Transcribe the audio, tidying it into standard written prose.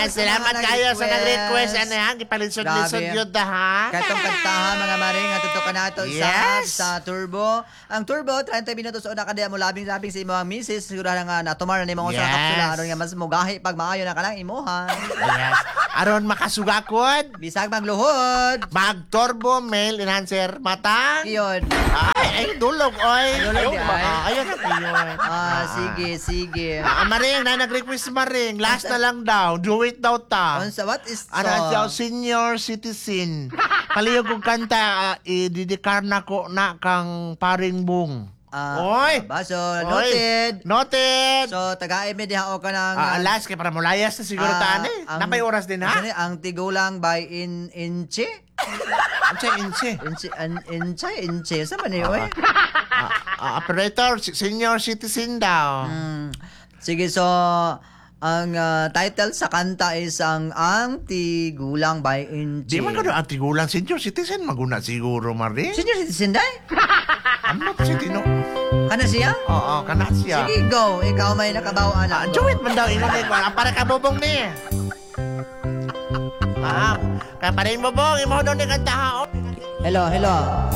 salamat mga kayo sa nag-request. nag-request. Ano yan? Ipalisod-lisod Grabe. yun ha? Katong kantahan mga maring at tutukan nato Yes. sa Turbo. Ang Turbo 30 minutos una kada mo labing-labing sa imong misis siguro nga natumar na nimo sa Yes. kapsula aron nga mas mugahi pag maayo na kanang imuhan. Yes. Aron makasugakod, Bisag magluhod. mag-turbo male enhancer matang. Iyon. Ay, dulog, oy. Dulog di, ay. Ayun na yun. Sige. Maring, na nag-request Maring. Last na lang daw. Do it daw ta. Unsa what is Ano daw, senior citizen. Palihog kong kanta, ididikar na ko na kang paring bung. Oy! Baso, Oy! noted. Noted! So, taga-ime diha o ka ng... Last, kaya para mulayas na siguro taan eh. Napay oras din ha? Ang tigulang by inche? Ang siya, inche. Inche. Sa man yun, eh? Operator, senior citizen daw. Sige, so... Ang title sa kanta is ang tigulang by inche. Di man ka ang tigulang senior citizen, maguna siguro, Maring. Senior citizen, day? Ano si Tino? Kana siya? Oo, kana siya. Sige, go. Ikaw may nakabawaan na. Joet man daw, ingon ko. Para kabubong ni. Kaya pa rin mo bong, imo daw ni kanta ha. Hello.